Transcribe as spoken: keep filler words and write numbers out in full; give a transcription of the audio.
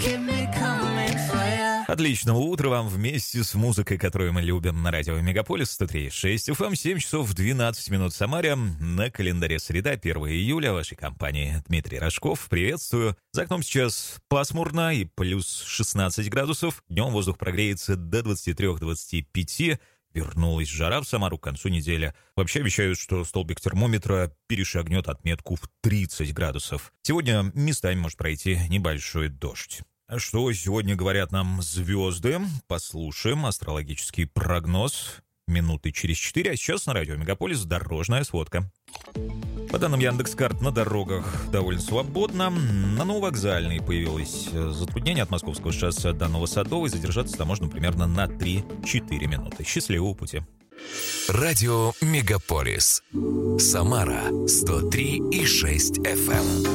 Отличного утра вам вместе с музыкой, которую мы любим на радио Мегаполис сто три и шесть эф эм, семь часов двенадцать минут в Самаре. На календаре среда, первое июля. В вашей компании Дмитрий Рожков. Приветствую. За окном сейчас пасмурно и плюс шестнадцать градусов. Днем воздух прогреется до двадцати трёх — двадцати пяти. Вернулась жара в Самару к концу недели. Вообще обещают, что столбик термометра перешагнет отметку в тридцать градусов. Сегодня местами может пройти небольшой дождь. Что сегодня говорят нам звезды? Послушаем астрологический прогноз минуты через четыре. А сейчас на радио Мегаполис дорожная сводка. По данным Яндекс.Карт, на дорогах довольно свободно. На Нововокзальной появилось затруднение от Московского шоссе до Новосадовой. Задержаться там можно примерно на три-четыре минуты. Счастливого пути. Радио Мегаполис. Самара сто три и шесть эф эм.